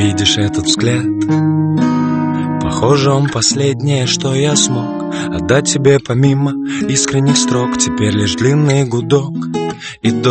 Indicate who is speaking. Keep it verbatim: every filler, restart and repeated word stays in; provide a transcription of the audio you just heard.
Speaker 1: Видишь этот взгляд? Похоже, он последнее, что я смог отдать тебе помимо искренних строк. Теперь лишь длинный гудок и